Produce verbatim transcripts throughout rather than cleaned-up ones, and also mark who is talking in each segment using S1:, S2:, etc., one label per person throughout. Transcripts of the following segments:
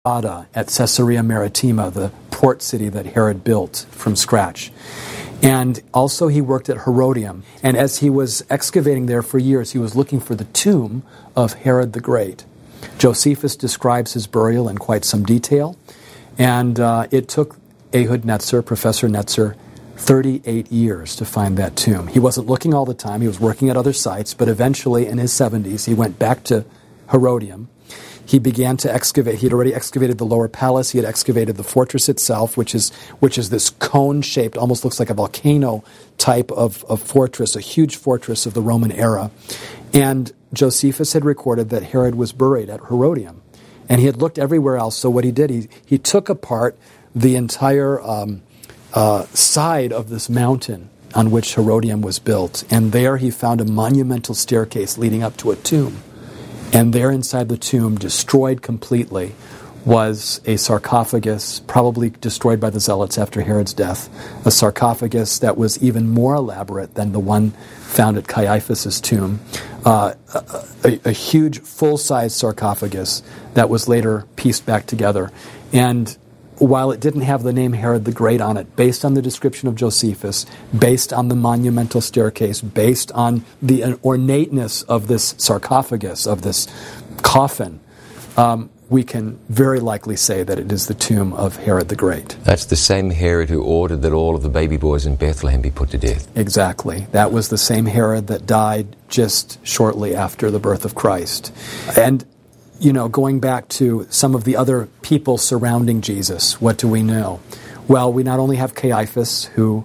S1: at Caesarea Maritima, the port city that Herod built from scratch. And also he worked at Herodium. And as he was excavating there for years, he was looking for the tomb of Herod the Great. Josephus describes his burial in quite some detail. And uh, it took Ehud Netzer, Professor Netzer, thirty-eight years to find that tomb. He wasn't looking all the time. He was working at other sites. But eventually, in his seventies, he went back to Herodium. He began to excavate. He had already excavated the lower palace. He had excavated the fortress itself, which is which is this cone-shaped, almost looks like a volcano type of, of fortress, a huge fortress of the Roman era. And Josephus had recorded that Herod was buried at Herodium. And he had looked everywhere else. So what he did, he, he took apart the entire um, uh, side of this mountain on which Herodium was built. And there he found a monumental staircase leading up to a tomb. And there inside the tomb, destroyed completely, was a sarcophagus, probably destroyed by the Zealots after Herod's death, a sarcophagus that was even more elaborate than the one found at Caiaphas' tomb, uh, a, a, a huge full-size sarcophagus that was later pieced back together. And while it didn't have the name Herod the Great on it, based on the description of Josephus, based on the monumental staircase, based on the ornateness of this sarcophagus, of this coffin, um, we can very likely say that it is the tomb of Herod the Great.
S2: That's the same Herod who ordered that all of the baby boys in Bethlehem be put to death.
S1: Exactly. That was the same Herod that died just shortly after the birth of Christ. And you know, going back to some of the other people surrounding Jesus, what do we know? Well, we not only have Caiaphas, who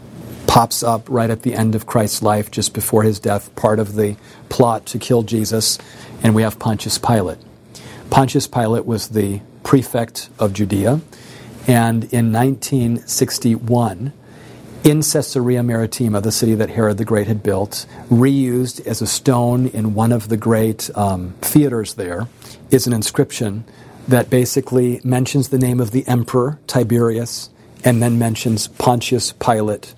S1: pops up right at the end of Christ's life, just before his death, part of the plot to kill Jesus, and we have Pontius Pilate. Pontius Pilate was the prefect of Judea, and in nineteen sixty-one, in Caesarea Maritima, the city that Herod the Great had built, reused as a stone in one of the great um, theaters there, is an inscription that basically mentions the name of the emperor, Tiberius, and then mentions Pontius Pilate,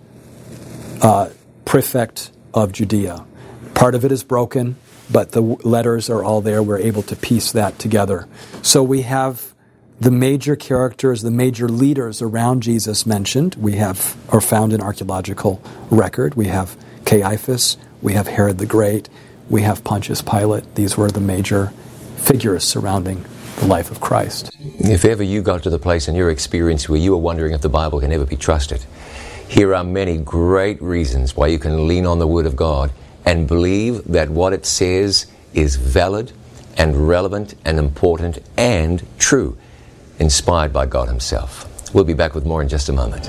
S1: uh, prefect of Judea. Part of it is broken, but the letters are all there. We're able to piece that together. So we have the major characters, the major leaders around Jesus mentioned, we have are found in archaeological record. We have Caiaphas, we have Herod the Great, we have Pontius Pilate. These were the major figures surrounding the life of Christ.
S2: If ever you got to the place in your experience where you were wondering if the Bible can ever be trusted, here are many great reasons why you can lean on the Word of God and believe that what it says is valid and relevant and important and true, inspired by God Himself. We'll be back with more in just a moment.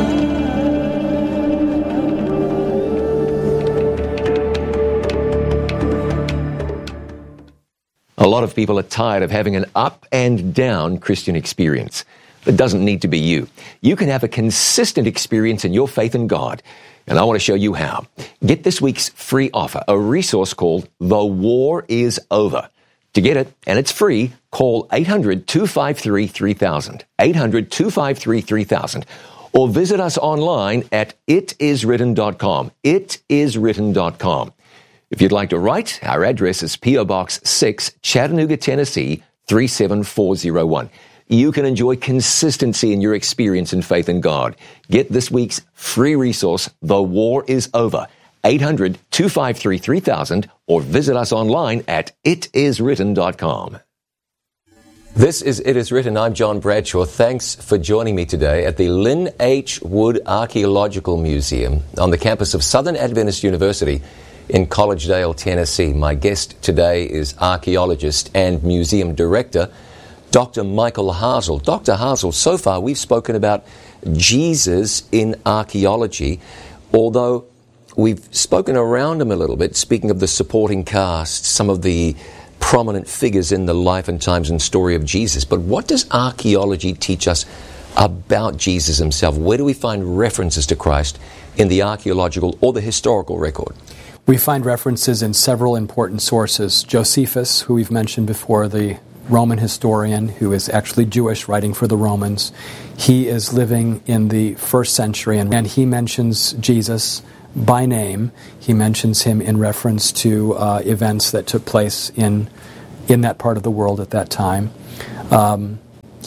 S2: A lot of people are tired of having an up and down Christian experience. It doesn't need to be you. You can have a consistent experience in your faith in God. And I want to show you how. Get this week's free offer, a resource called The War Is Over. To get it, and it's free, call eight hundred, two five three, three thousand, eight hundred, two five three, three thousand, or visit us online at it is written dot com, it is written dot com. If you'd like to write, our address is P O Box six, Chattanooga, Tennessee, three seven four zero one. You can enjoy consistency in your experience in faith in God. Get this week's free resource, The War Is Over, eight hundred, two five three, three thousand, or visit us online at it is written dot com. This is It Is Written. I'm John Bradshaw. Thanks for joining me today at the Lynn H. Wood Archaeological Museum on the campus of Southern Adventist University in Collegedale, Tennessee. My guest today is archaeologist and museum director, Doctor Michael Hasel. Doctor Hasel, so far we've spoken about Jesus in archaeology, although we've spoken around him a little bit, speaking of the supporting cast, some of the prominent figures in the life and times and story of Jesus. But what does archaeology teach us about Jesus himself? Where do we find references to Christ in the archaeological or the historical record?
S1: We find references in several important sources. Josephus, who we've mentioned before, the Roman historian who is actually Jewish, writing for the Romans, he is living in the first century, and, and he mentions Jesus by name. He mentions him in reference to uh, events that took place in in that part of the world at that time. Um,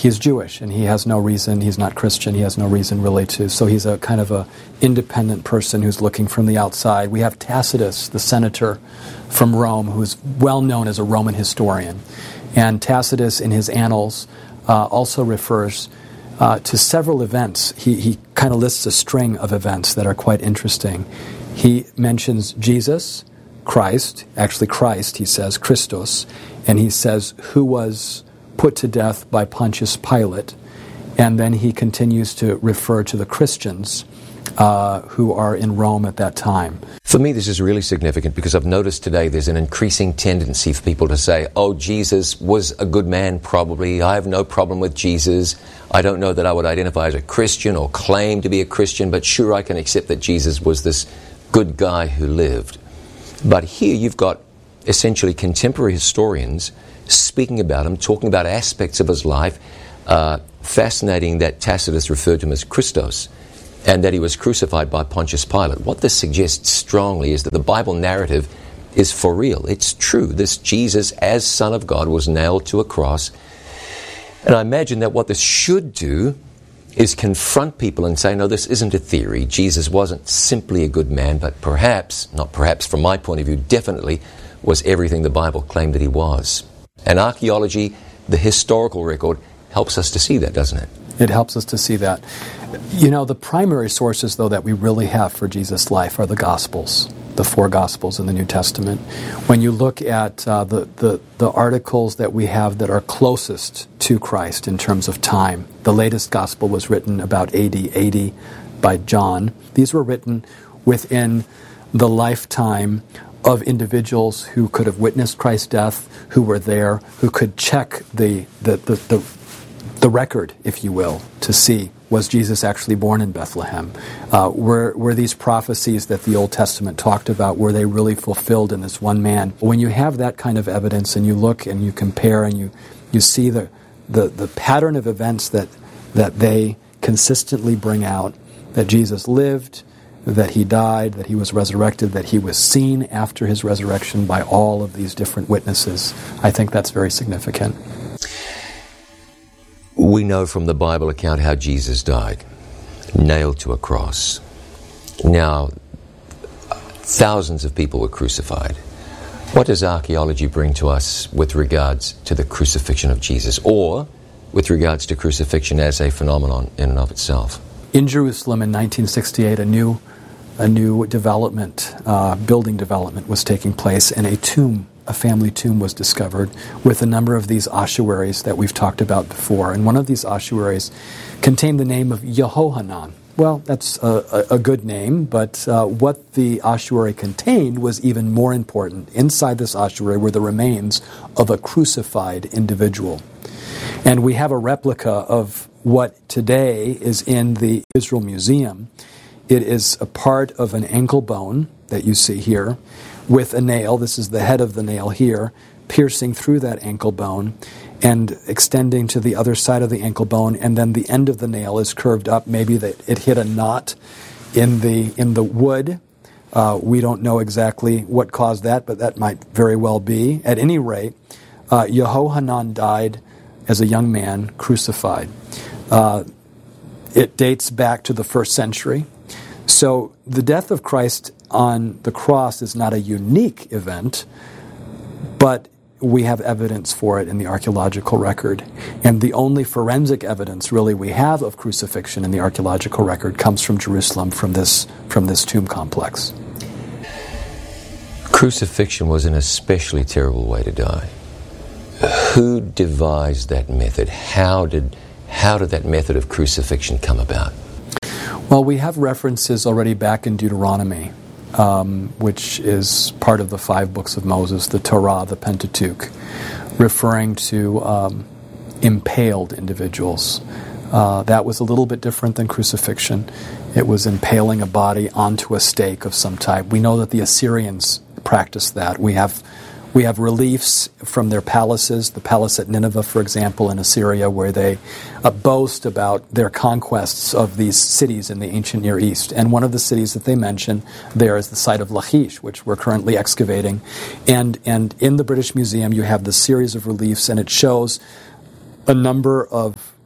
S1: he's Jewish, and he has no reason, he's not Christian, he has no reason really to, so he's a kind of a independent person who's looking from the outside. We have Tacitus, the senator from Rome, who's well known as a Roman historian. And Tacitus, in his Annals, uh, also refers uh, to several events. He, he kind of lists a string of events that are quite interesting. He mentions Jesus, Christ, actually Christ, he says, Christos, and he says, who was put to death by Pontius Pilate, and then he continues to refer to the Christians uh, who are in Rome at that time.
S2: For me, this is really significant because I've noticed today there's an increasing tendency for people to say, oh, Jesus was a good man, probably. I have no problem with Jesus. I don't know that I would identify as a Christian or claim to be a Christian, but sure, I can accept that Jesus was this good guy who lived. But here you've got essentially contemporary historians speaking about him, talking about aspects of his life. Uh, fascinating that Tacitus referred to him as Christos, and that he was crucified by Pontius Pilate. What this suggests strongly is that the Bible narrative is for real. It's true. This Jesus, as Son of God, was nailed to a cross. And I imagine that what this should do is confront people and say, no, this isn't a theory. Jesus wasn't simply a good man, but perhaps, not perhaps from my point of view, definitely was everything the Bible claimed that he was. And archaeology, the historical record, helps us to see that, doesn't it?
S1: It helps us to see that. You know, the primary sources, though, that we really have for Jesus' life are the Gospels, the four Gospels in the New Testament. When you look at uh, the, the, the articles that we have that are closest to Christ in terms of time, the latest Gospel was written about A D eighty by John. These were written within the lifetime of individuals who could have witnessed Christ's death, who were there, who could check the the, the, the the record, if you will, to see, was Jesus actually born in Bethlehem? Uh, were, were these prophecies that the Old Testament talked about, were they really fulfilled in this one man? When you have that kind of evidence and you look and you compare and you, you see the, the, the pattern of events that, that they consistently bring out, that Jesus lived, that he died, that he was resurrected, that he was seen after his resurrection by all of these different witnesses, I think that's very significant.
S2: We know from the Bible account how Jesus died, nailed to a cross. Now, thousands of people were crucified. What does archaeology bring to us with regards to the crucifixion of Jesus, or with regards to crucifixion as a phenomenon in and of itself?
S1: In Jerusalem in nineteen sixty-eight, a new, a new development, uh, building development was taking place, and a tomb a family tomb was discovered with a number of these ossuaries that we've talked about before. And one of these ossuaries contained the name of Yehohanan. Well, that's a, a, a good name, but uh, what the ossuary contained was even more important. Inside this ossuary were the remains of a crucified individual. And we have a replica of what today is in the Israel Museum. It is a part of an ankle bone that you see here, with a nail, this is the head of the nail here, piercing through that ankle bone and extending to the other side of the ankle bone, and then the end of the nail is curved up. Maybe that it hit a knot in the in the wood. Uh, we don't know exactly what caused that, but that might very well be. At any rate, uh, Yehohanan died as a young man, crucified. Uh, it dates back to the first century. So the death of Christ on the cross is not a unique event, but we have evidence for it in the archaeological record. And the only forensic evidence really we have of crucifixion in the archaeological record comes from Jerusalem, from this, from this tomb complex.
S2: Crucifixion was an especially terrible way to die. Who devised that method? How did, how did that method of crucifixion come about?
S1: Well, we have references already back in Deuteronomy, um, which is part of the five books of Moses, the Torah, the Pentateuch, referring to um, impaled individuals. Uh, that was a little bit different than crucifixion. It was impaling a body onto a stake of some type. We know that the Assyrians practiced that. We have We have reliefs from their palaces, the palace at Nineveh, for example, in Assyria, where they uh, boast about their conquests of these cities in the ancient Near East. And one of the cities that they mention there is the site of Lachish, which we're currently excavating. And, and in the British Museum, you have this series of reliefs, and it shows a number of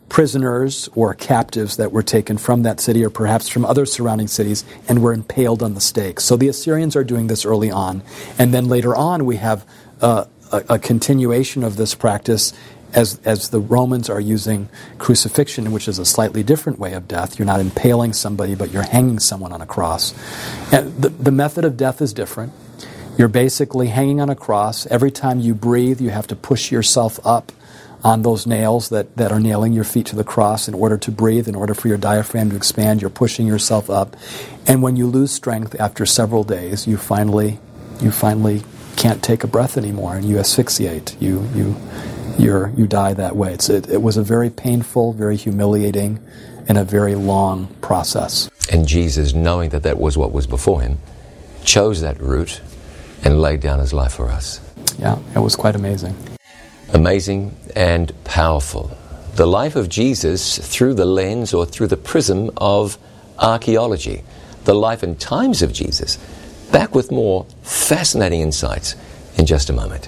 S1: prisoners or captives that were taken from that city or perhaps from other surrounding cities and were impaled on the stake. So the Assyrians are doing this early on. And then later on we have uh, a, a continuation of this practice as as the Romans are using crucifixion, which is a slightly different way of death. You're not impaling somebody, but you're hanging someone on a cross. And the, the method of death is different. You're basically hanging on a cross. Every time you breathe, you have to push yourself up on those nails that, that are nailing your feet to the cross in order to breathe, in order for your diaphragm to expand. You're pushing yourself up. And when you lose strength after several days, you finally you finally can't take a breath anymore, and you asphyxiate. You you you're you die that way. It's, it, it was a very painful, very humiliating, and a very long process.
S2: And Jesus, knowing that that was what was before him, chose that route and laid down his life for us.
S1: Yeah, it was quite amazing.
S2: Amazing and powerful. The life of Jesus through the lens or through the prism of archaeology. The life and times of Jesus. Back with more fascinating insights in just a moment.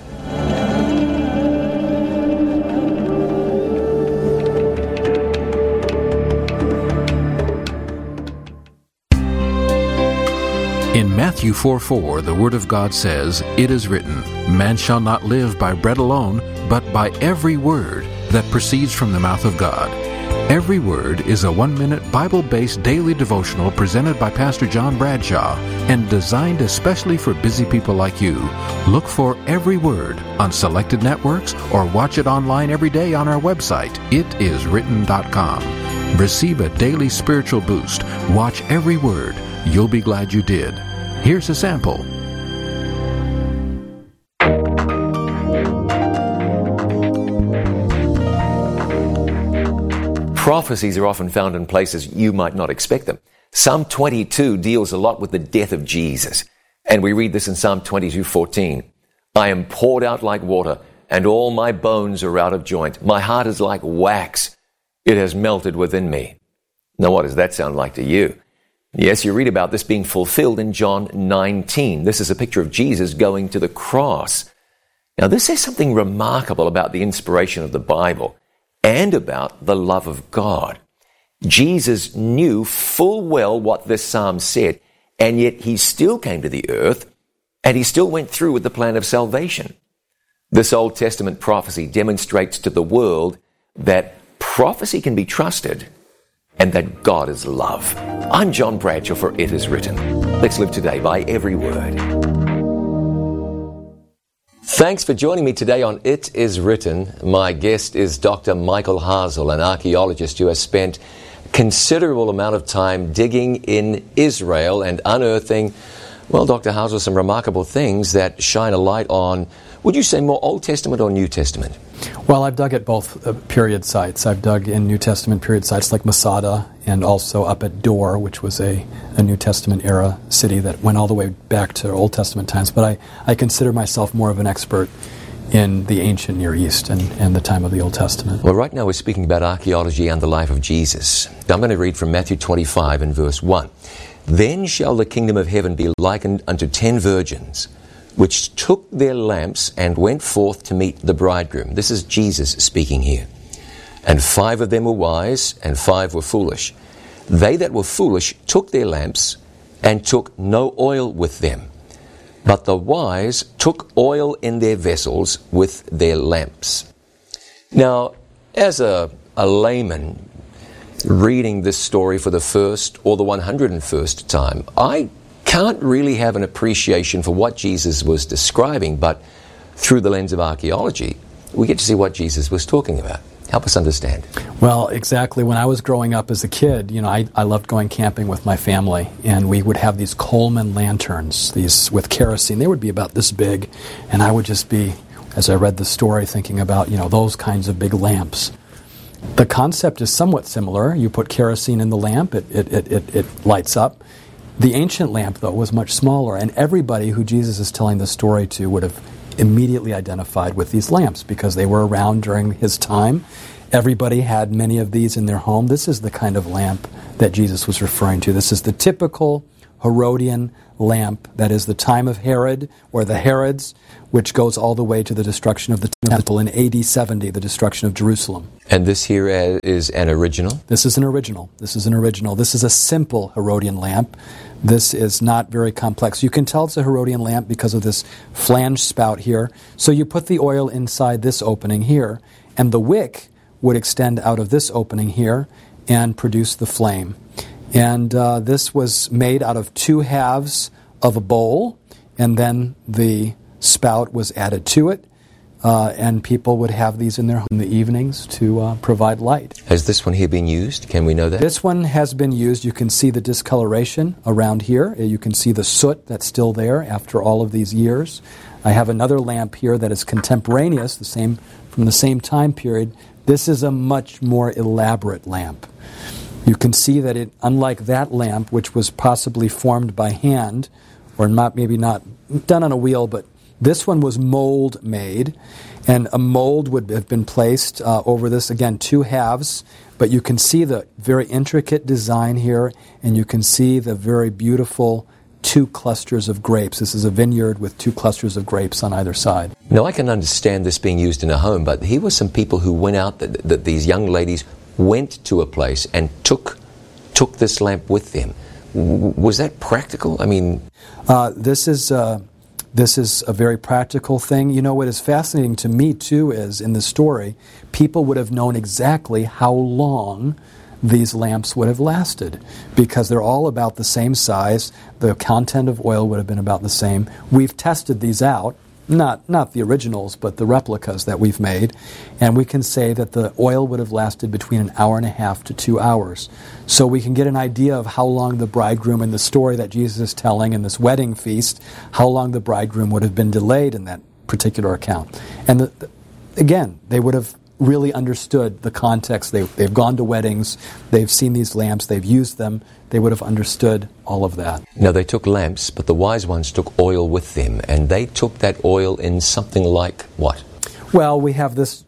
S3: In Matthew four four, the Word of God says, "It is written, man shall not live by bread alone, but by every word that proceeds from the mouth of God." Every Word is a one-minute Bible-based daily devotional presented by Pastor John Bradshaw and designed especially for busy people like you. Look for Every Word on selected networks or watch it online every day on our website, it is written dot com. Receive a daily spiritual boost. Watch Every Word. You'll be glad you did. Here's a sample.
S2: Prophecies are often found in places you might not expect them. Psalm twenty-two deals a lot with the death of Jesus. And we read this in Psalm twenty-two fourteen. "I am poured out like water, and all my bones are out of joint. My heart is like wax. It has melted within me." Now, what does that sound like to you? Yes, you read about this being fulfilled in John nineteen. This is a picture of Jesus going to the cross. Now, this says something remarkable about the inspiration of the Bible and about the love of God. Jesus knew full well what this psalm said, and yet he still came to the earth, and he still went through with the plan of salvation. This Old Testament prophecy demonstrates to the world that prophecy can be trusted and that God is love. I'm John Bradshaw for It Is Written. Let's live today by every word. Thanks for joining me today on It Is Written. My guest is Doctor Michael Hasel, an archaeologist who has spent a considerable amount of time digging in Israel and unearthing, well, Doctor Hasel, some remarkable things that shine a light on, would you say, more Old Testament or New Testament?
S1: Well, I've dug at both uh, period sites. I've dug in New Testament period sites like Masada and also up at Dor, which was a, a New Testament era city that went all the way back to Old Testament times. But I, I consider myself more of an expert in the ancient Near East and, and the time of the Old Testament.
S2: Well, right now we're speaking about archaeology and the life of Jesus. I'm going to read from Matthew twenty-five and verse one. "Then shall the kingdom of heaven be likened unto ten virgins, which took their lamps and went forth to meet the bridegroom." This is Jesus speaking here. "And five of them were wise, and five were foolish. They that were foolish took their lamps, and took no oil with them. But the wise took oil in their vessels with their lamps." Now, as a, a layman reading this story for the first or the one hundred first time, I can't really have an appreciation for what Jesus was describing, but through the lens of archaeology, we get to see what Jesus was talking about. Help us understand.
S1: Well, exactly. When I was growing up as a kid, you know, I, I loved going camping with my family, and we would have these Coleman lanterns, these with kerosene. They would be about this big, and I would just be, as I read the story, thinking about, you know, those kinds of big lamps. The concept is somewhat similar. You put kerosene in the lamp, it it it, it, it lights up. The ancient lamp, though, was much smaller, and everybody who Jesus is telling the story to would have immediately identified with these lamps because they were around during his time. Everybody had many of these in their home. This is the kind of lamp that Jesus was referring to. This is the typical Herodian lamp, that is the time of Herod, or the Herods, which goes all the way to the destruction of the temple in A D seventy, the destruction of Jerusalem.
S2: And this here is an original?
S1: This is an original. This is an original. This is a simple Herodian lamp. This is not very complex. You can tell it's a Herodian lamp because of this flange spout here. So you put the oil inside this opening here, and the wick would extend out of this opening here and produce the flame. And uh, this was made out of two halves of a bowl, and then the spout was added to it, uh, and people would have these in their home in the evenings to uh, provide light.
S2: Has this one here been used? Can we know that?
S1: This one has been used. You can see the discoloration around here. You can see the soot that's still there after all of these years. I have another lamp here that is contemporaneous, the same from the same time period. This is a much more elaborate lamp. You can see that it, unlike that lamp, which was possibly formed by hand, or not, maybe not done on a wheel, but this one was mold made, and a mold would have been placed uh, over this, again, two halves, but you can see the very intricate design here, and you can see the very beautiful two clusters of grapes. This is a vineyard with two clusters of grapes on either side.
S2: Now, I can understand this being used in a home, but here were some people who went out, that, that these young ladies went to a place and took took this lamp with them. W- was that practical? I mean...
S1: Uh, this is... Uh, This is a very practical thing. You know, what is fascinating to me, too, is in the story, people would have known exactly how long these lamps would have lasted, because they're all about the same size. The content of oil would have been about the same. We've tested these out, not not the originals, but the replicas that we've made, and we can say that the oil would have lasted between an hour and a half to two hours. So we can get an idea of how long the bridegroom, in the story that Jesus is telling in this wedding feast, how long the bridegroom would have been delayed in that particular account. And the, the, again, they would have really understood the context. They, they've gone to weddings, they've seen these lamps, they've used them, they would have understood all of that.
S2: Now, they took lamps, but the wise ones took oil with them, and they took that oil in something like what?
S1: Well, we have this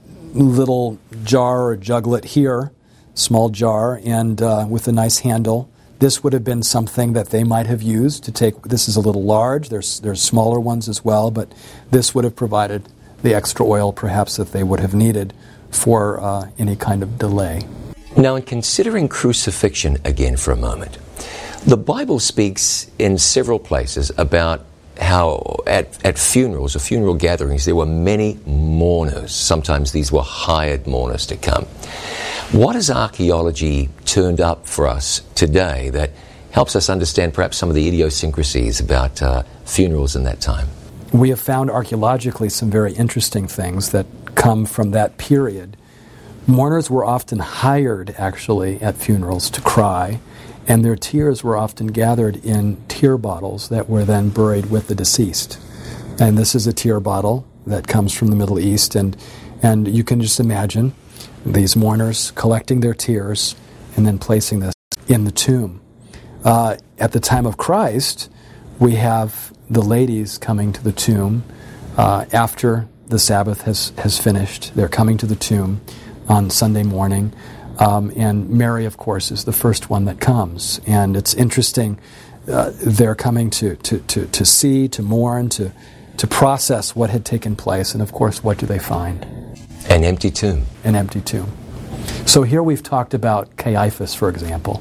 S1: little jar or juglet here, small jar, and uh, with a nice handle. This would have been something that they might have used to take. This is a little large, there's, there's smaller ones as well, but this would have provided the extra oil perhaps that they would have needed for uh, any kind of delay.
S2: Now, in considering crucifixion again for a moment, the Bible speaks in several places about how at, at funerals or funeral gatherings there were many mourners. Sometimes these were hired mourners to come. What has archaeology turned up for us today that helps us understand perhaps some of the idiosyncrasies about uh, funerals in that time?
S1: We have found archaeologically some very interesting things that come from that period. Mourners were often hired, actually, at funerals to cry, and their tears were often gathered in tear bottles that were then buried with the deceased. And this is a tear bottle that comes from the Middle East, and, and you can just imagine these mourners collecting their tears and then placing this in the tomb. Uh, at the time of Christ, we have the ladies coming to the tomb uh, after the Sabbath has, has finished. They're coming to the tomb on Sunday morning. Um, and Mary, of course, is the first one that comes. And it's interesting, uh, they're coming to, to, to, to see, to mourn, to, to process what had taken place. And of course, what do they find?
S2: An empty tomb.
S1: An empty tomb. So here we've talked about Caiaphas, for example,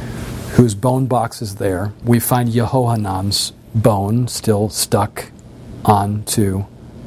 S1: whose bone box is there. We find Yehohanan's bone still stuck onto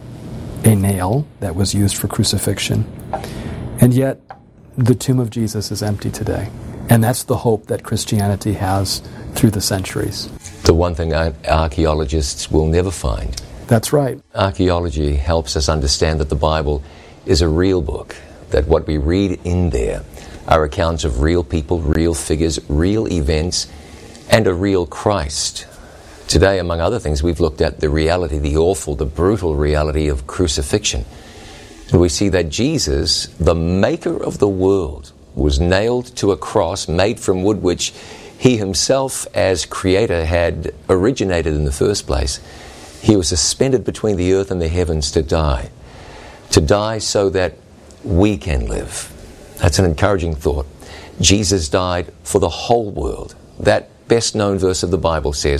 S1: a nail that was used for crucifixion. And yet, the tomb of Jesus is empty today. And that's the hope that Christianity has through the centuries.
S2: The one thing archaeologists will never find.
S1: That's right.
S2: Archaeology helps us understand that the Bible is a real book, that what we read in there are accounts of real people, real figures, real events, and a real Christ. Today, among other things, we've looked at the reality, the awful, the brutal reality of crucifixion. And we see that Jesus, the maker of the world, was nailed to a cross made from wood which he himself, as creator, had originated in the first place. He was suspended between the earth and the heavens to die. To die so that we can live. That's an encouraging thought. Jesus died for the whole world. That best known verse of the Bible says,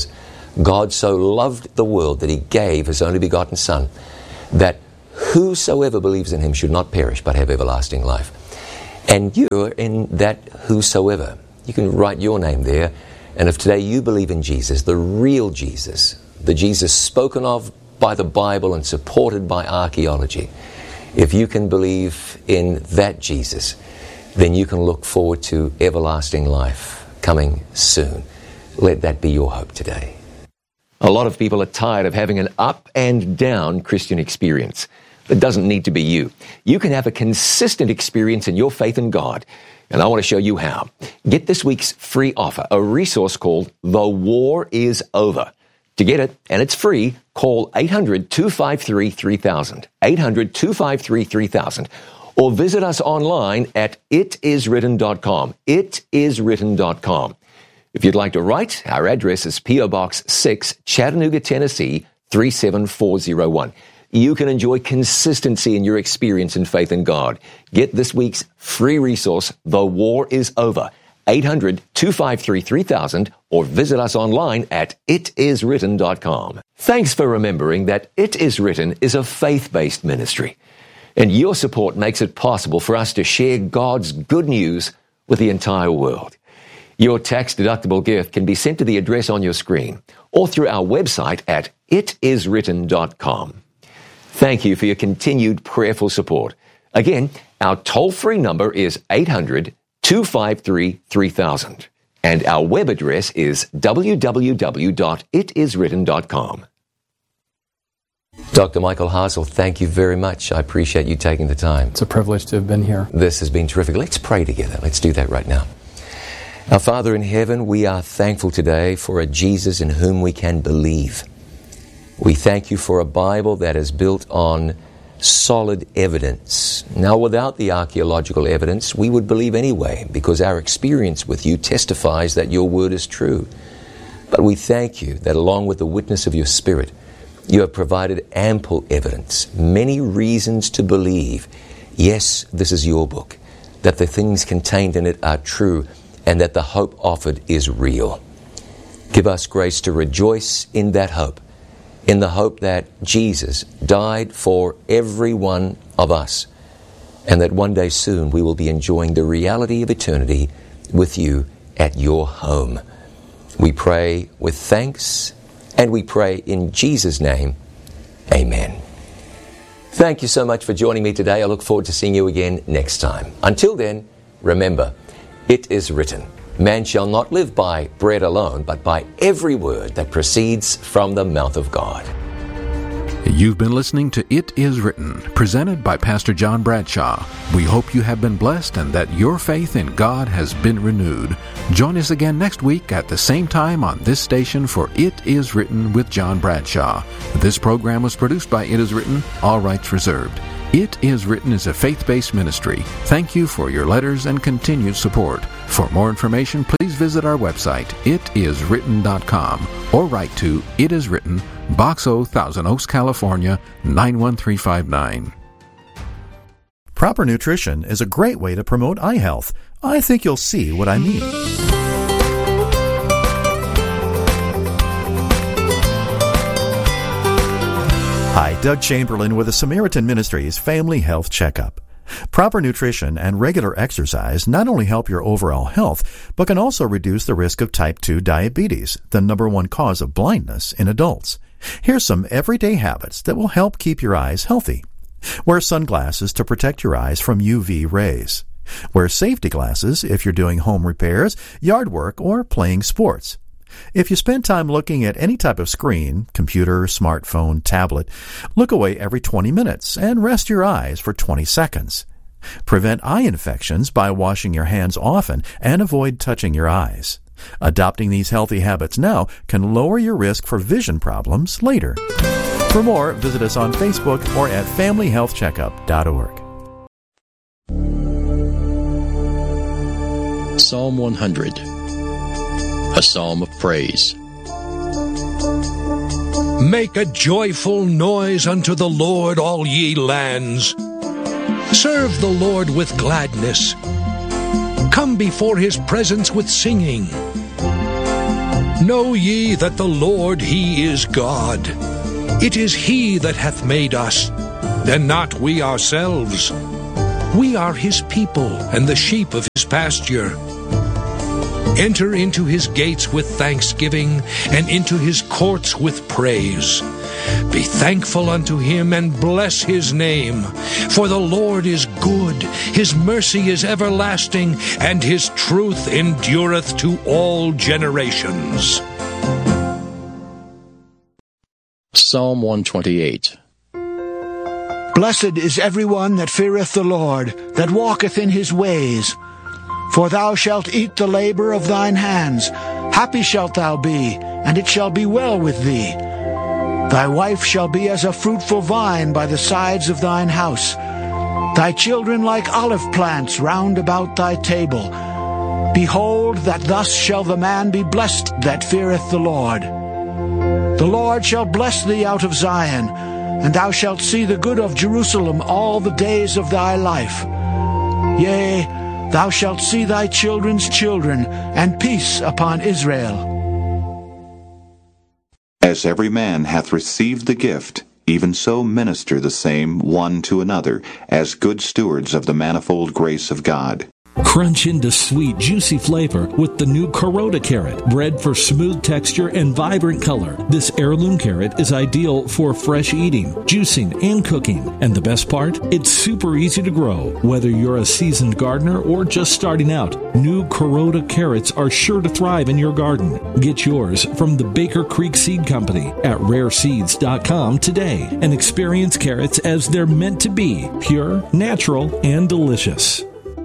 S2: God so loved the world that he gave his only begotten Son, that whosoever believes in him should not perish but have everlasting life. And you're in that whosoever. You can write your name there. And if today you believe in Jesus, the real Jesus, the Jesus spoken of by the Bible and supported by archaeology, if you can believe in that Jesus, then you can look forward to everlasting life coming soon. Let that be your hope today.
S4: A lot of people are tired of having an up and down Christian experience. It doesn't need to be you. You can have a consistent experience in your faith in God, and I want to show you how. Get this week's free offer, a resource called The War is Over. To get it, and it's free, call eight hundred, two five three, three thousand, eight hundred, two five three, three thousand, or visit us online at it is written dot com, it is written dot com. If you'd like to write, our address is P O Box six, Chattanooga, Tennessee, three seven four zero one. You can enjoy consistency in your experience in faith in God. Get this week's free resource, The War is Over, eight hundred, two five three, three thousand, or visit us online at it is written dot com. Thanks for remembering that It Is Written is a faith-based ministry, and your support makes it possible for us to share God's good news with the entire world. Your tax-deductible gift can be sent to the address on your screen or through our website at it is written dot com. Thank you for your continued prayerful support. Again, our toll-free number is eight hundred, two five three, three thousand, and our web address is w w w dot it is written dot com.
S2: Doctor Michael Hasel, thank you very much. I appreciate you taking the time.
S1: It's a privilege to have been here.
S2: This has been terrific. Let's pray together. Let's do that right now. Our Father in heaven, we are thankful today for a Jesus in whom we can believe. We thank you for a Bible that is built on solid evidence. Now, without the archaeological evidence, we would believe anyway, because our experience with you testifies that your word is true. But we thank you that along with the witness of your Spirit, you have provided ample evidence, many reasons to believe, yes, this is your book, that the things contained in it are true, and that the hope offered is real. Give us grace to rejoice in that hope, in the hope that Jesus died for every one of us, and that one day soon we will be enjoying the reality of eternity with you at your home. We pray with thanks, and we pray in Jesus' name, amen. Thank you so much for joining me today. I look forward to seeing you again next time. Until then, remember, it is written, man shall not live by bread alone, but by every word that proceeds from the mouth of God.
S3: You've been listening to It Is Written, presented by Pastor John Bradshaw. We hope you have been blessed and that your faith in God has been renewed. Join us again next week at the same time on this station for It Is Written with John Bradshaw. This program was produced by It Is Written, all rights reserved. It Is Written is a faith-based ministry. Thank you for your letters and continued support. For more information, please visit our website, it is written dot com, or write to It Is Written, Box O, Thousand Oaks, California, nine one three five nine.
S5: Proper nutrition is a great way to promote eye health. I think you'll see what I mean. Hi, Doug Chamberlain with the Samaritan Ministries Family Health Checkup. Proper nutrition and regular exercise not only help your overall health, but can also reduce the risk of type two diabetes, the number one cause of blindness in adults. Here's some everyday habits that will help keep your eyes healthy. Wear sunglasses to protect your eyes from U V rays. Wear safety glasses if you're doing home repairs, yard work, or playing sports. If you spend time looking at any type of screen, computer, smartphone, tablet, look away every twenty minutes and rest your eyes for twenty seconds. Prevent eye infections by washing your hands often and avoid touching your eyes. Adopting these healthy habits now can lower your risk for vision problems later. For more, visit us on Facebook or at family health checkup dot org.
S6: Psalm one hundred, a psalm of praise.
S7: Make a joyful noise unto the Lord, all ye lands. Serve the Lord with gladness. Come before his presence with singing. Know ye that the Lord, He is God. It is He that hath made us, and not we ourselves. We are His people, and the sheep of His pasture. Enter into His gates with thanksgiving, and into His courts with praise. Be thankful unto Him, and bless His name. For the Lord is good, His mercy is everlasting, and His truth endureth to all generations.
S6: Psalm one twenty-eight.
S8: Blessed is everyone that feareth the Lord, that walketh in His ways. For thou shalt eat the labor of thine hands. Happy shalt thou be, and it shall be well with thee. Thy wife shall be as a fruitful vine by the sides of thine house, thy children like olive plants round about thy table. Behold, that thus shall the man be blessed that feareth the Lord. The Lord shall bless thee out of Zion, and thou shalt see the good of Jerusalem all the days of thy life. Yea, thou shalt see thy children's children, and peace upon Israel.
S9: As every man hath received the gift, even so minister the same one to another, as good stewards of the manifold grace of God.
S10: Crunch into sweet, juicy flavor with the new Kuroda carrot, bred for smooth texture and vibrant color. This heirloom carrot is ideal for fresh eating, juicing, and cooking. And the best part? It's super easy to grow. Whether you're a seasoned gardener or just starting out, new Kuroda carrots are sure to thrive in your garden. Get yours from the Baker Creek Seed Company at rare seeds dot com today and experience carrots as they're meant to be, pure, natural, and delicious.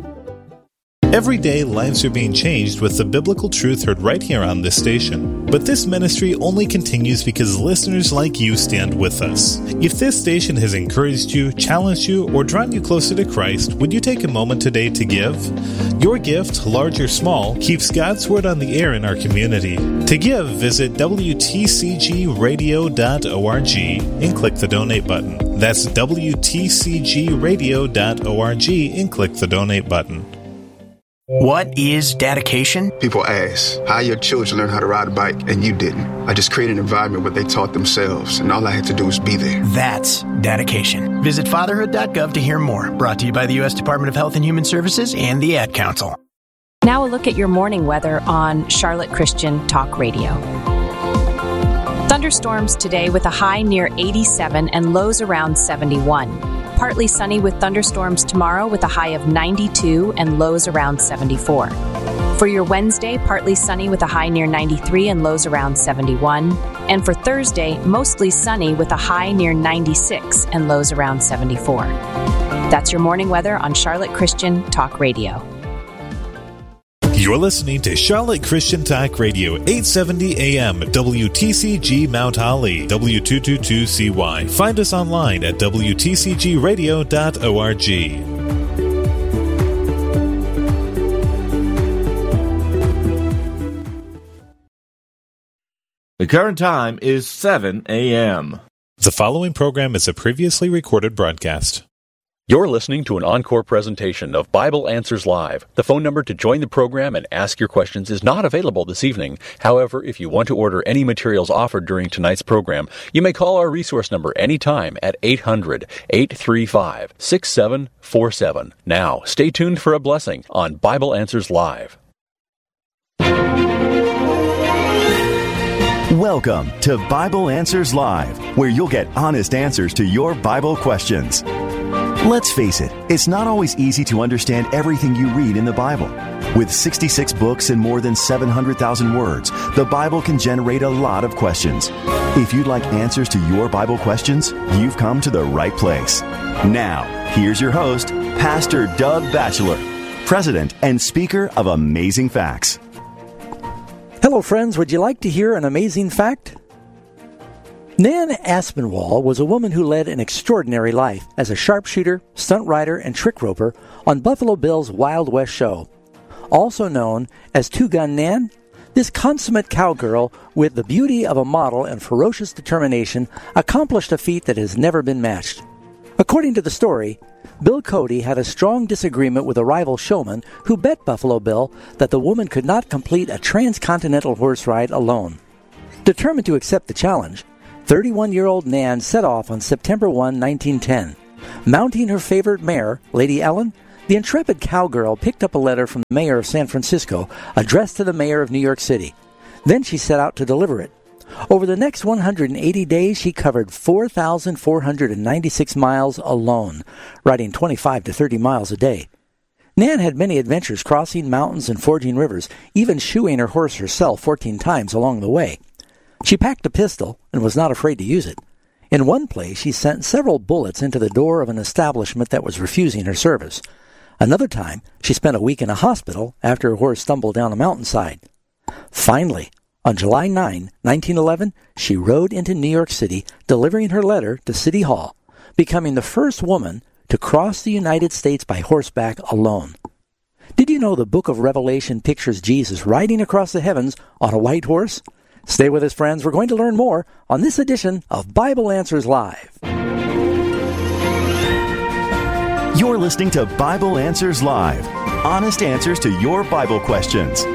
S11: Every day, lives are being changed with the biblical truth heard right here on this station. But this ministry only continues because listeners like you stand with us. If this station has encouraged you, challenged you, or drawn you closer to Christ, would you take a moment today to give? Your gift, large or small, keeps God's Word on the air in our community. To give, visit W T C G radio dot org and click the donate button. That's W T C G radio dot org and click the donate button.
S12: What is dedication?
S13: People ask, how your children learn how to ride a bike and you didn't? I just created an environment where they taught themselves, and all I had to do was be there.
S12: That's dedication. Visit fatherhood dot gov to hear more. Brought to you by the U S Department of Health and Human Services and the Ad Council.
S14: Now a look at your morning weather on Charlotte Christian Talk Radio. Thunderstorms today with a high near eighty-seven and lows around seventy-one. Partly sunny with thunderstorms tomorrow with a high of ninety-two and lows around seventy-four. For your Wednesday, partly sunny with a high near ninety-three and lows around seventy-one. And for Thursday, mostly sunny with a high near ninety-six and lows around seventy-four. That's your morning weather on Charlotte Christian Talk Radio.
S11: You're listening to Charlotte Christian Talk Radio, eight seventy A M, W T C G Mount Holly, W two twenty-two C Y. Find us online at W T C G radio dot org.
S15: The current time is seven A M.
S11: The following program is a previously recorded broadcast.
S16: You're listening to an encore presentation of Bible Answers Live. The phone number to join the program and ask your questions is not available this evening. However, if you want to order any materials offered during tonight's program, you may call our resource number anytime at eight hundred, eight three five, six seven four seven. Now, stay tuned for a blessing on Bible Answers Live.
S17: Welcome to Bible Answers Live, where you'll get honest answers to your Bible questions. Let's face it, it's not always easy to understand everything you read in the Bible. With sixty-six books and more than seven hundred thousand words, the Bible can generate a lot of questions. If you'd like answers to your Bible questions, you've come to the right place. Now, here's your host, Pastor Doug Batchelor, President and Speaker of Amazing Facts.
S18: Hello, friends. Would you like to hear an amazing fact? Nan Aspinwall was a woman who led an extraordinary life as a sharpshooter, stunt rider, and trick roper on Buffalo Bill's Wild West show. Also known as Two Gun Nan, this consummate cowgirl with the beauty of a model and ferocious determination accomplished a feat that has never been matched. According to the story, Bill Cody had a strong disagreement with a rival showman who bet Buffalo Bill that the woman could not complete a transcontinental horse ride alone. Determined to accept the challenge, thirty-one-year-old Nan set off on September first, nineteen ten. Mounting her favorite mare, Lady Ellen, the intrepid cowgirl picked up a letter from the mayor of San Francisco addressed to the mayor of New York City. Then she set out to deliver it. Over the next one hundred eighty days, she covered four thousand four hundred ninety-six miles alone, riding twenty-five to thirty miles a day. Nan had many adventures crossing mountains and fording rivers, even shoeing her horse herself fourteen times along the way. She packed a pistol and was not afraid to use it. In one place, she sent several bullets into the door of an establishment that was refusing her service. Another time, she spent a week in a hospital after her horse stumbled down a mountainside. Finally, on July ninth, nineteen eleven, she rode into New York City, delivering her letter to City Hall, becoming the first woman to cross the United States by horseback alone. Did you know the book of Revelation pictures Jesus riding across the heavens on a white horse? Stay with us, friends. We're going to learn more on this edition of Bible Answers Live.
S17: You're listening to Bible Answers Live, honest answers to your Bible questions.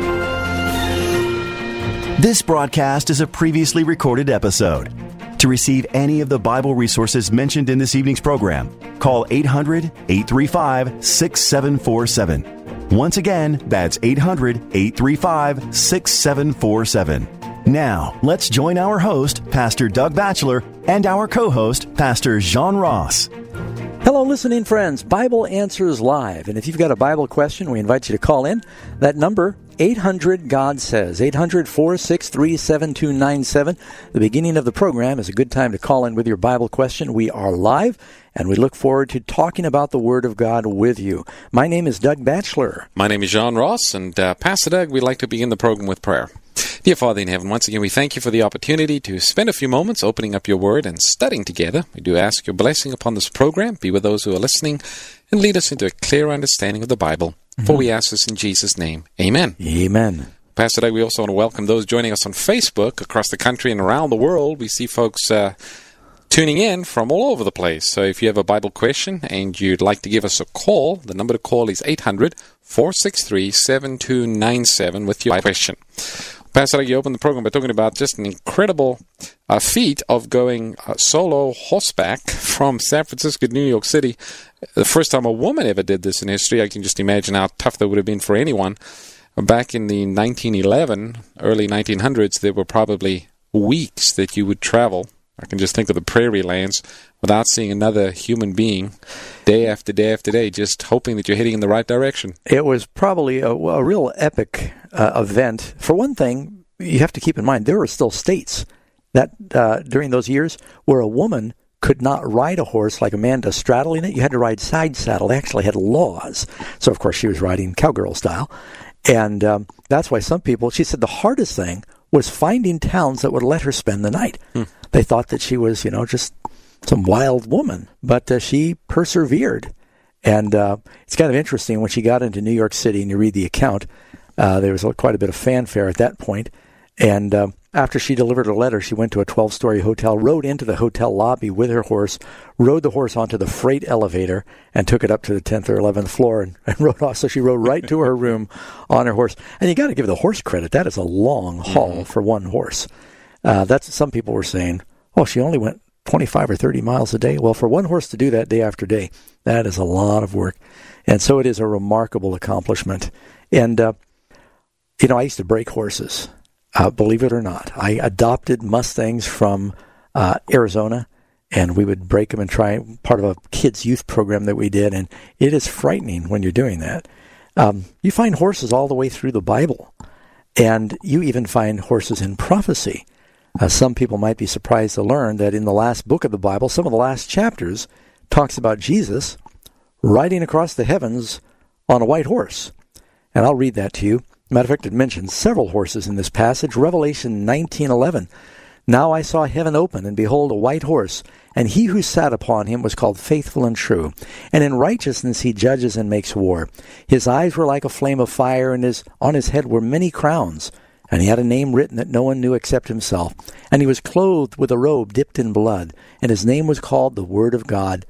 S17: This broadcast is a previously recorded episode. To receive any of the Bible resources mentioned in this evening's program, call eight hundred, eight three five, six seven four seven. Once again, that's eight hundred, eight three five, six seven four seven. Now, let's join our host, Pastor Doug Batchelor, and our co-host, Pastor John Ross.
S18: Hello, listening friends. Bible Answers Live. And if you've got a Bible question, we invite you to call in. That number, eight hundred God says, eight hundred, four six three, seven two nine seven. The beginning of the program is a good time to call in with your Bible question. We are live, and we look forward to talking about the Word of God with you. My name is Doug Batchelor.
S19: My name is John Ross, and uh, Pastor Doug, we'd like to begin the program with prayer. Dear Father in heaven, once again we thank you for the opportunity to spend a few moments opening up your Word and studying together. We do ask your blessing upon this program. Be with those who are listening and lead us into a clear understanding of the Bible. Mm-hmm. For we ask this in Jesus' name. Amen.
S18: Amen.
S19: Pastor Doug, we also want to welcome those joining us on Facebook across the country and around the world. We see folks uh, tuning in from all over the place. So if you have a Bible question and you'd like to give us a call, the number to call is eight hundred, four six three, seven two nine seven with your question. Pastor, you opened the program by talking about just an incredible uh, feat of going uh, solo horseback from San Francisco to New York City. The first time a woman ever did this in history. I can just imagine how tough that would have been for anyone. Back in the nineteen eleven, early nineteen hundreds, there were probably weeks that you would travel. I can just think of the prairie lands without seeing another human being day after day after day, just hoping that you're heading in the right direction.
S18: It was probably a, a real epic uh, event. For one thing, you have to keep in mind, there were still states that uh, during those years where a woman could not ride a horse like a man does straddling it. You had to ride side saddle. They actually had laws. So, of course, she was riding cowgirl style. And um, that's why some people, she said the hardest thing was finding towns that would let her spend the night. Hmm. They thought that she was, you know, just some wild woman, but uh, she persevered. And uh, it's kind of interesting when she got into New York City and you read the account, uh, there was quite a bit of fanfare at that point. And uh, after she delivered her letter, she went to a twelve-story hotel, rode into the hotel lobby with her horse, rode the horse onto the freight elevator, and took it up to the tenth or eleventh floor and, and rode off. So she rode right to her room on her horse. And you got to give the horse credit. That is a long haul mm-hmm. for one horse. Uh, that's some people were saying, oh, she only went twenty-five or thirty miles a day. Well, for one horse to do that day after day, that is a lot of work. And so it is a remarkable accomplishment. And, uh, you know, I used to break horses. Uh, believe it or not, I adopted Mustangs from uh, Arizona, and we would break them and try, part of a kids' youth program that we did, and it is frightening when you're doing that. Um, you find horses all the way through the Bible, and you even find horses in prophecy. Uh, some people might be surprised to learn that in the last book of the Bible, some of the last chapters talks about Jesus riding across the heavens on a white horse. And I'll read that to you. Matter of fact, it mentions several horses in this passage. Revelation nineteen eleven. Now I saw heaven open, and behold, a white horse, and he who sat upon him was called Faithful and True. And in righteousness he judges and makes war. His eyes were like a flame of fire, and his, on his head were many crowns. And he had a name written that no one knew except himself. And he was clothed with a robe dipped in blood, and his name was called the Word of God.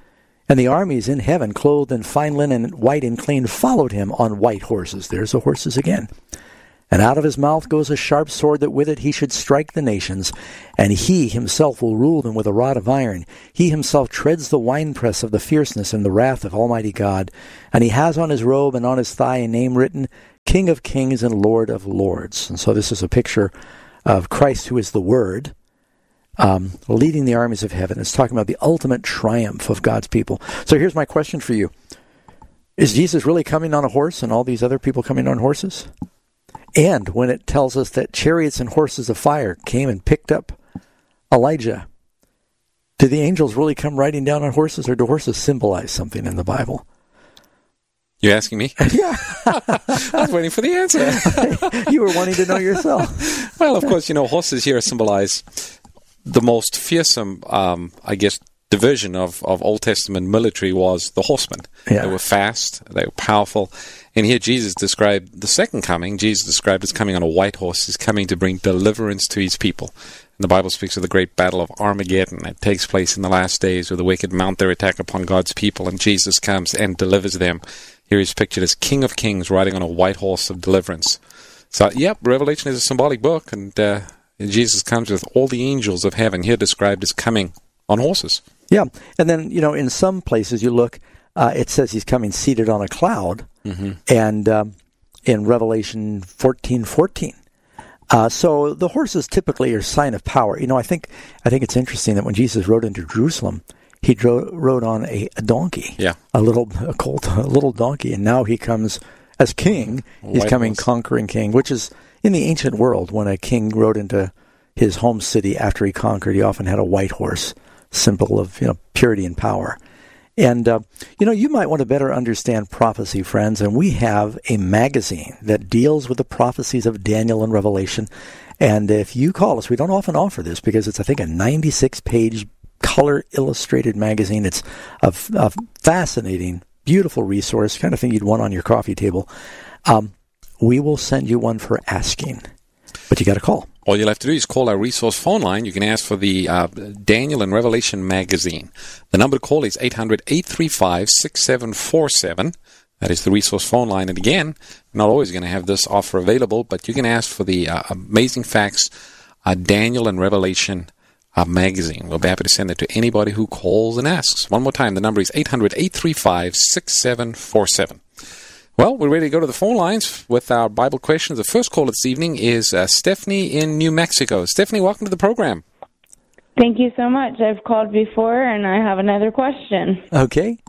S18: And the armies in heaven, clothed in fine linen, white and clean, followed him on white horses. There's the horses again. And out of his mouth goes a sharp sword, that with it he should strike the nations. And he himself will rule them with a rod of iron. He himself treads the winepress of the fierceness and the wrath of Almighty God. And he has on his robe and on his thigh a name written, King of Kings and Lord of Lords. And so this is a picture of Christ, who is the Word, um, leading the armies of heaven. It's talking about the ultimate triumph of God's people. So here's my question for you. Is Jesus really coming on a horse and all these other people coming on horses? And when it tells us that chariots and horses of fire came and picked up Elijah, do the angels really come riding down on horses, or do horses symbolize something in the Bible?
S19: You asking me?
S18: Yeah.
S19: I was waiting for the answer.
S18: You were wanting to know yourself.
S19: Well, of course, you know, horses here symbolize the most fearsome, um, I guess, division of, of Old Testament military was the horsemen.
S18: Yeah.
S19: They were fast, they were powerful. And here Jesus described the second coming. Jesus described as coming on a white horse. He's coming to bring deliverance to his people. And the Bible speaks of the great battle of Armageddon that takes place in the last days, where the wicked mount their attack upon God's people, and Jesus comes and delivers them. Here he's pictured as King of Kings riding on a white horse of deliverance. So, yep, Revelation is a symbolic book, and uh, Jesus comes with all the angels of heaven, here described as coming on horses.
S18: Yeah, and then, you know, in some places you look, uh, it says he's coming seated on a cloud,
S19: mm-hmm.
S18: and um, in Revelation fourteen fourteen. Uh, so the horses typically are a sign of power. You know, I think I think it's interesting that when Jesus rode into Jerusalem, he dro- rode on a, a donkey,
S19: yeah,
S18: a little a colt, a little donkey, and now he comes as king. He's
S19: White
S18: coming
S19: horse.
S18: conquering king, which is in the ancient world, when a king rode into his home city after he conquered, he often had a white horse, symbol of, you know, purity and power. And, uh, you know, you might want to better understand prophecy, friends, and we have a magazine that deals with the prophecies of Daniel and Revelation. And if you call us, we don't often offer this because it's, I think, a ninety-six page color illustrated magazine. It's a, a fascinating, beautiful resource, kind of thing you'd want on your coffee table. Um, we will send you one for asking, but you got to call.
S19: All you'll have to do is call our resource phone line. You can ask for the uh, Daniel and Revelation magazine. The number to call is eight hundred, eight three five, six seven four seven. That is the resource phone line. And again, we're not always going to have this offer available, but you can ask for the uh, Amazing Facts uh, Daniel and Revelation uh, magazine. We'll be happy to send it to anybody who calls and asks. One more time, the number is eight hundred, eight three five, six seven four seven. Well, we're ready to go to the phone lines with our Bible questions. The first call this evening is uh, Stephanie in New Mexico. Stephanie, welcome to the program.
S20: Thank you so much. I've called before, and I have another question.
S18: Okay.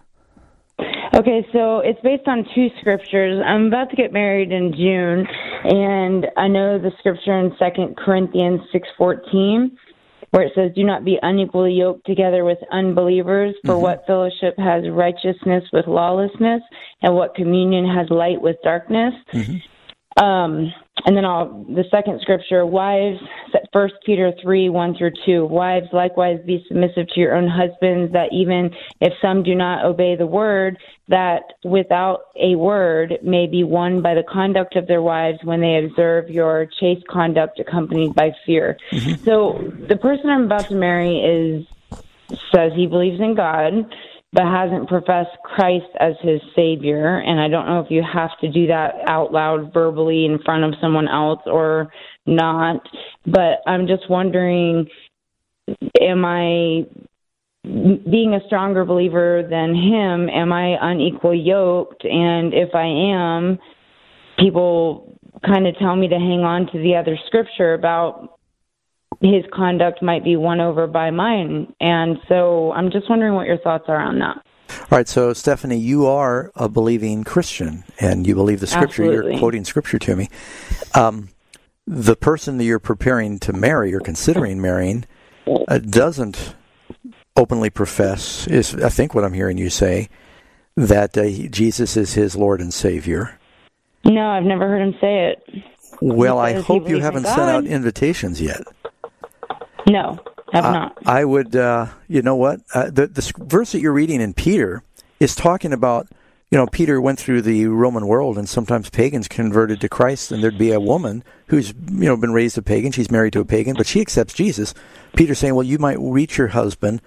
S20: Okay, so it's based on two scriptures. I'm about to get married in June, and I know the scripture in Second Corinthians six fourteen, where it says, do not be unequally yoked together with unbelievers, for mm-hmm. what fellowship has righteousness with lawlessness, and what communion has light with darkness. Mm-hmm. Um, and then I'll, the second scripture, wives, First Peter three, one through two, wives, likewise be submissive to your own husbands, that even if some do not obey the word, that without a word may be won by the conduct of their wives when they observe your chaste conduct accompanied by fear. Mm-hmm. So the person I'm about to marry is says he believes in God, but hasn't professed Christ as his Savior. And I don't know if you have to do that out loud verbally in front of someone else or not. But I'm just wondering, am I, being a stronger believer than him, am I unequally yoked? And if I am, people kind of tell me to hang on to the other scripture about his conduct might be won over by mine. And so I'm just wondering what your thoughts are on that.
S18: All right, so Stephanie, you are a believing Christian, and you believe the scripture.
S20: Absolutely.
S18: You're quoting scripture to me. Um, the person that you're preparing to marry or considering marrying uh, doesn't openly profess, is I think what I'm hearing you say, that uh, Jesus is his Lord and Savior.
S20: No, I've never heard him say it.
S18: Well, I
S20: He
S18: hope you
S20: believes
S18: haven't
S20: in
S18: sent
S20: God.
S18: out invitations yet.
S20: No, have
S18: uh,
S20: not.
S18: I would, uh, you know what? Uh, the, the verse that you're reading in Peter is talking about, you know, Peter went through the Roman world, and sometimes pagans converted to Christ, and there'd be a woman who's, you know, been raised a pagan. She's married to a pagan, but she accepts Jesus. Peter's saying, well, you might reach your husband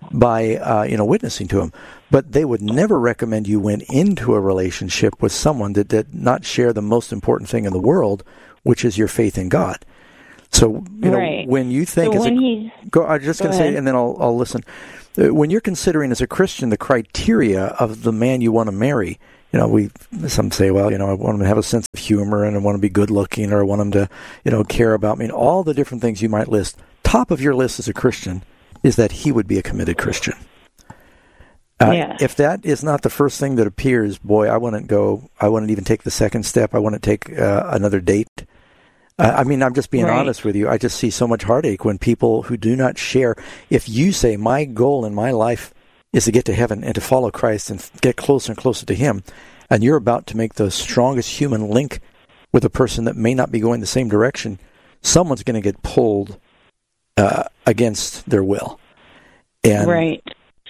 S18: by uh, you know witnessing to him. But they would never recommend you went into a relationship with someone that did not share the most important thing in the world, which is your faith in God. So you know
S20: right.
S18: when you think
S20: so
S18: as
S20: when
S18: a,
S20: he's,
S18: go, I'm just going to say, and then I'll, I'll listen. When you're considering as a Christian the criteria of the man you want to marry, you know, we some say, well, you know, I want him to have a sense of humor, and I want him to be good looking, or I want him to, you know, care about me, and all the different things you might list. Top of your list as a Christian is that he would be a committed Christian. Uh,
S20: yeah.
S18: If that is not the first thing that appears, boy, I wouldn't go. I wouldn't even take the second step. I wouldn't take uh, another date. Uh, I mean, I'm just being
S20: right.
S18: honest with you. I just see so much heartache when people who do not share. If you say, my goal in my life is to get to heaven and to follow Christ and get closer and closer to him, and you're about to make the strongest human link with a person that may not be going the same direction, someone's going to get pulled uh, against their will. And
S20: right.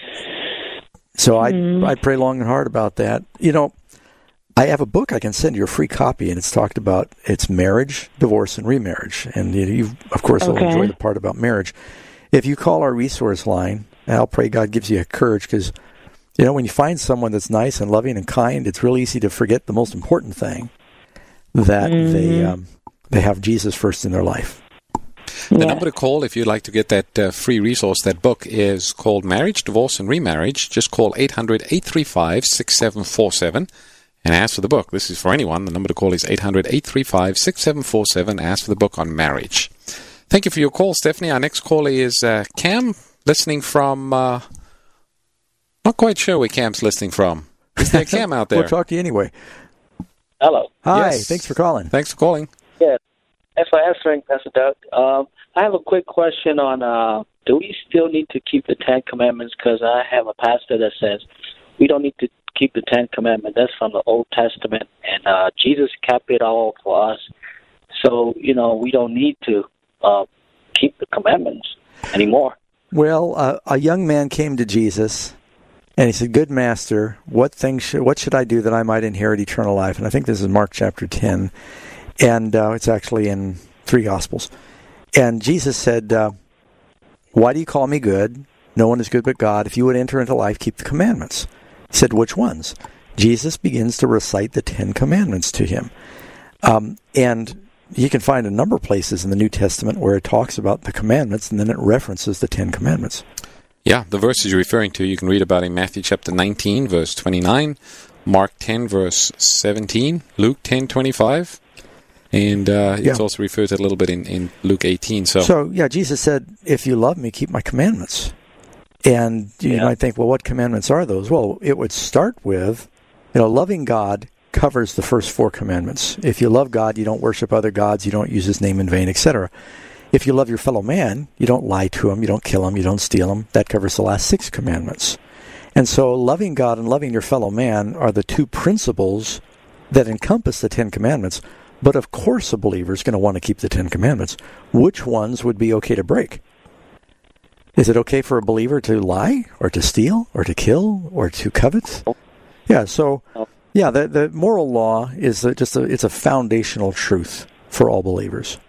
S18: So
S20: mm-hmm.
S18: I I pray long and hard about that. You know, I have a book I can send you a free copy, and it's talked about it's marriage, divorce, and remarriage. And you, you of course, will
S20: okay.
S18: enjoy the part about marriage. If you call our resource line, I'll pray God gives you a courage, because, you know, when you find someone that's nice and loving and kind, it's really easy to forget the most important thing, that
S20: mm-hmm.
S18: they um, they have Jesus first in their life.
S19: The
S20: yeah.
S19: number to call if you'd like to get that uh, free resource, that book, is called Marriage, Divorce, and Remarriage. Just call eight hundred, eight three five, six seven four seven and ask for the book. This is for anyone. The number to call is eight hundred, eight three five, six seven four seven. Ask for the book on marriage. Thank you for your call, Stephanie. Our next caller is uh, Cam, listening from... Uh, not quite sure where Cam's listening from. Is there Cam out there?
S18: We'll talk to you anyway.
S21: Hello.
S18: Hi.
S19: Yes.
S18: Thanks for calling.
S19: Thanks for calling.
S21: Yeah. Thanks for answering, Pastor Doug. Um, I have a quick question on, uh, do we still need to keep the Ten Commandments? Because I have a pastor that says we don't need to keep the Ten Commandments. That's from the Old Testament, and uh, Jesus kept it all for us. So, you know, we don't need to uh, keep the commandments anymore.
S18: Well, uh, a young man came to Jesus, and he said, "Good master, what things should, what should I do that I might inherit eternal life?" And I think this is Mark chapter ten, and uh, it's actually in three Gospels. And Jesus said, uh, "Why do you call me good? No one is good but God. If you would enter into life, keep the commandments." He said, "Which ones?" Jesus begins to recite the Ten Commandments to him. Um, and you can find a number of places in the New Testament where it talks about the commandments, and then it references the Ten Commandments.
S19: Yeah, the verses you're referring to, you can read about in Matthew chapter nineteen, verse twenty-nine, Mark ten, verse seventeen, Luke ten, twenty-five, and uh,
S18: yeah.
S19: it's also referred to a little bit in, in Luke eighteen. So.
S18: so, yeah, Jesus said, "If you love me, keep my commandments." And you
S21: yeah.
S18: might think, well, what commandments are those? Well, it would start with, you know, loving God covers the first four commandments. If you love God, you don't worship other gods, you don't use his name in vain, et cetera. If you love your fellow man, you don't lie to him, you don't kill him, you don't steal him. That covers the last six commandments. And so loving God and loving your fellow man are the two principles that encompass the Ten Commandments. But of course a believer is going to want to keep the Ten Commandments. Which ones would be okay to break? Is it okay for a believer to lie or to steal or to kill or to covet? Yeah, so... Yeah, the the moral law is just a, it's a foundational truth for all believers.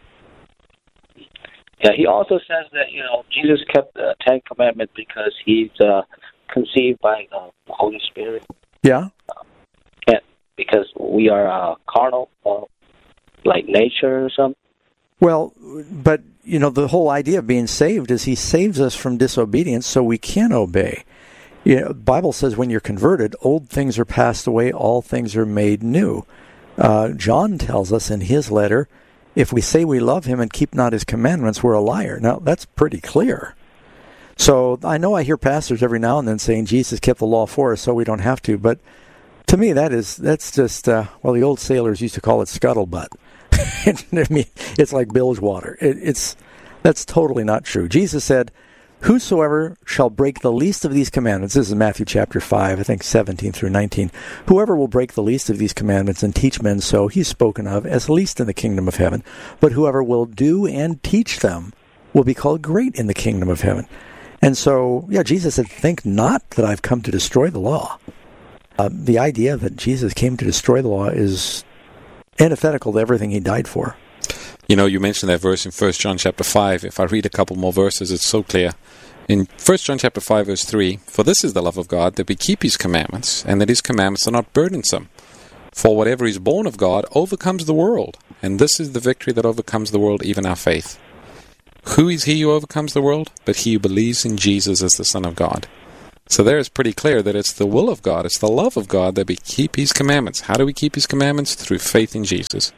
S21: Yeah, he also says that, you know, Jesus kept the Ten Commandments because he's uh, conceived by uh, the Holy Spirit.
S18: Yeah?
S21: Uh, yeah, because we are uh, carnal, uh, like nature or something.
S18: Well, but, you know, the whole idea of being saved is he saves us from disobedience so we can obey. You know, the Bible says when you're converted, old things are passed away, all things are made new. Uh, John tells us in his letter, if we say we love him and keep not his commandments, we're a liar. Now, that's pretty clear. So I know I hear pastors every now and then saying Jesus kept the law for us so we don't have to, but to me that is, that's just, uh, well, the old sailors used to call it scuttlebutt. I mean, it's like bilge water. It, it's, that's totally not true. Jesus said, "Whosoever shall break the least of these commandments," this is Matthew chapter five, I think seventeen through nineteen, "whoever will break the least of these commandments and teach men so, he's spoken of as least in the kingdom of heaven. But whoever will do and teach them will be called great in the kingdom of heaven." And so, yeah, Jesus said, "Think not that I've come to destroy the law." Uh, the idea that Jesus came to destroy the law is antithetical to everything he died for.
S19: You know, you mentioned that verse in First John chapter five. If I read a couple more verses, it's so clear. In First John chapter five, verse three, "For this is the love of God, that we keep his commandments, and that his commandments are not burdensome. For whatever is born of God overcomes the world, and this is the victory that overcomes the world, even our faith." Who is he who overcomes the world? But he who believes in Jesus as the Son of God. So there it's pretty clear that it's the will of God, it's the love of God that we keep his commandments. How do we keep his commandments? Through faith in Jesus.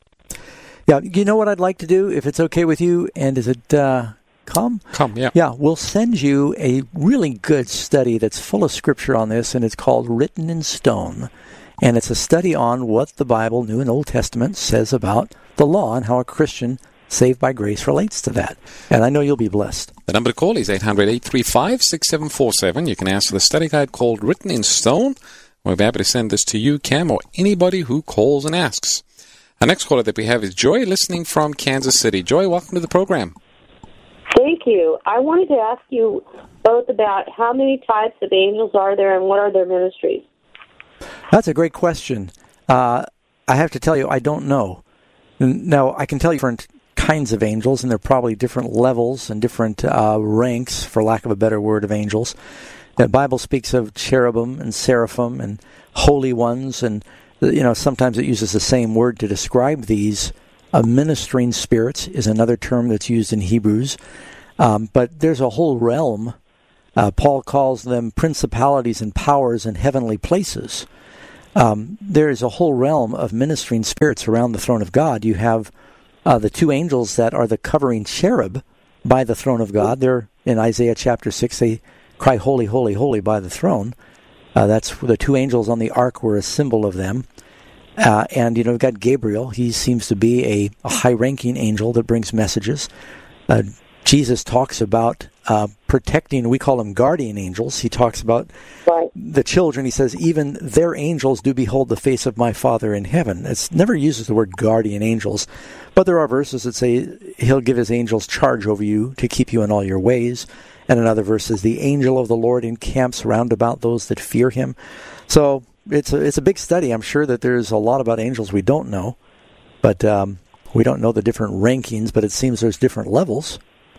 S18: Yeah, you know what I'd like to do, if it's okay with you, and is it uh, come?
S19: Come, yeah.
S18: Yeah, we'll send you a really good study that's full of scripture on this, and it's called Written in Stone. And it's a study on what the Bible, New and Old Testament, says about the law and how a Christian saved by grace relates to that. And I know you'll be blessed.
S19: The number to call is eight hundred, eight three five, six seven four seven. You can ask for the study guide called Written in Stone. We'll be happy to send this to you, Cam, or anybody who calls and asks. Our next caller that we have is Joy, listening from Kansas City. Joy, welcome to the program.
S4: Thank you. I wanted to ask you both about how many types of angels are there and what are their ministries?
S18: That's a great question. Uh, I have to tell you, I don't know. Now, I can tell you different kinds of angels, and they're probably different levels and different uh, ranks, for lack of a better word, of angels. The Bible speaks of cherubim and seraphim and holy ones, and you know sometimes it uses the same word to describe these. Uh, ministering spirits is another term that's used in Hebrews. Um, but there's a whole realm. Uh, Paul calls them principalities and powers in heavenly places. Um, there is a whole realm of ministering spirits around the throne of God. You have uh, the two angels that are the covering cherub by the throne of God. They're in Isaiah chapter six. They cry, "Holy, holy, holy," by the throne. Uh, that's the two angels on the ark were a symbol of them. Uh, and, you know, we've got Gabriel. He seems to be a, a high-ranking angel that brings messages. Uh, Jesus talks about uh, protecting, we call them guardian angels. He talks about
S4: right.
S18: the children. He says, even their angels do behold the face of my Father in heaven. It never uses the word guardian angels, but there are verses that say he'll give his angels charge over you to keep you in all your ways. And another verse says, the angel of the Lord encamps round about those that fear him. So it's a, it's a big study. I'm sure that there's a lot about angels we don't know, but um, we don't know the different rankings, but it seems there's different levels.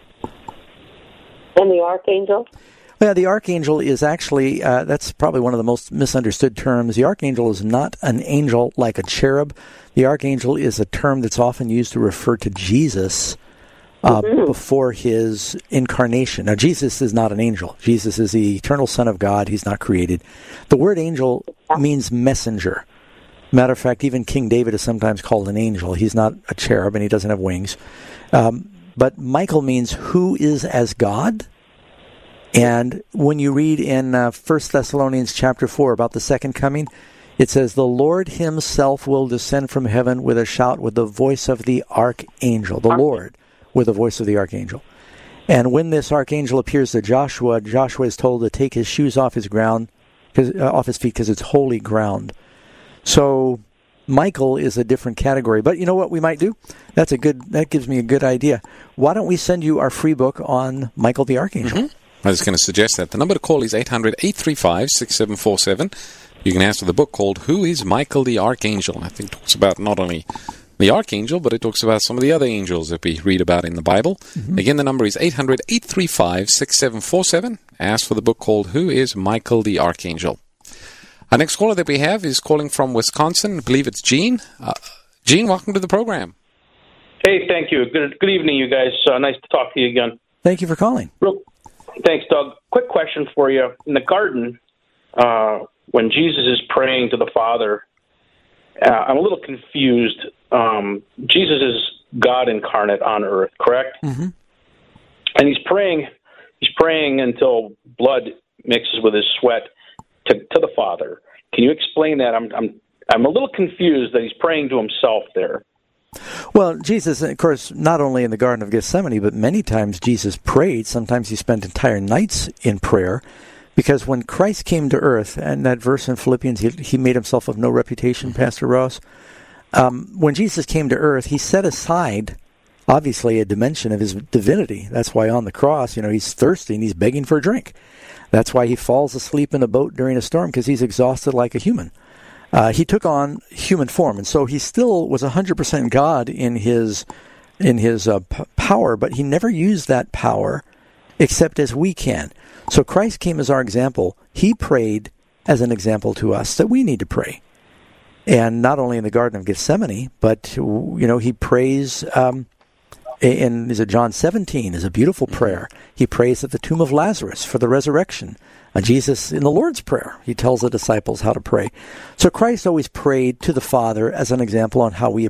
S4: And the archangel?
S18: Yeah, the archangel is actually, uh, that's probably one of the most misunderstood terms. The archangel is not an angel like a cherub. The archangel is a term that's often used to refer to Jesus uh, mm-hmm. before his incarnation. Now, Jesus is not an angel. Jesus is the eternal Son of God. He's not created. The word angel means messenger. Matter of fact, even King David is sometimes called an angel. He's not a cherub, and he doesn't have wings. Um, but Michael means who is as God. And when you read in uh, First Thessalonians chapter four about the second coming, it says, the Lord himself will descend from heaven with a shout, with the voice of the archangel. The Lord with the voice of the archangel. And when this archangel appears to Joshua, Joshua is told to take his shoes off his ground, cause, uh, off his feet, because it's holy ground. So Michael is a different category. But you know what we might do? That's a good. That gives me a good idea. Why don't we send you our free book on Michael the Archangel?
S19: Mm-hmm. I was going to suggest that. The number to call is eight hundred, eight three five, six seven four seven. You can ask for the book called Who is Michael the Archangel? I think it talks about not only the Archangel, but it talks about some of the other angels that we read about in the Bible. Mm-hmm. Again, the number is eight hundred, eight three five, six seven four seven. Ask for the book called Who is Michael the Archangel? Our next caller that we have is calling from Wisconsin. I believe it's Gene. Uh, Gene, welcome to the program.
S22: Hey, thank you. Good, good evening, you guys. Uh, nice to talk to you again.
S18: Thank you for calling.
S22: Real, thanks, Doug. Quick question for you. In the garden, uh, when Jesus is praying to the Father, uh, I'm a little confused. Um, Jesus is God incarnate on earth, correct?
S18: Mm-hmm.
S22: And he's praying. He's praying until blood mixes with his sweat to, to the Father. Can you explain that? I'm I'm I'm a little confused that he's praying to himself there.
S18: Well, Jesus, of course, not only in the Garden of Gethsemane, but many times Jesus prayed. Sometimes he spent entire nights in prayer, because when Christ came to earth, and that verse in Philippians, he, he made himself of no reputation, Pastor Ross. Um, when Jesus came to earth, he set aside, obviously, a dimension of his divinity. That's why on the cross, you know, he's thirsty and he's begging for a drink. That's why he falls asleep in a boat during a storm, because he's exhausted like a human. Uh, he took on human form, and so he still was one hundred percent God in his in his uh, p- power, but he never used that power except as we can. So Christ came as our example. He prayed as an example to us that we need to pray. And not only in the Garden of Gethsemane, but, you know, he prays um, in, is it John seventeen, is a beautiful prayer. He prays at the tomb of Lazarus for the resurrection. And Jesus, in the Lord's Prayer, he tells the disciples how to pray. So Christ always prayed to the Father as an example on how we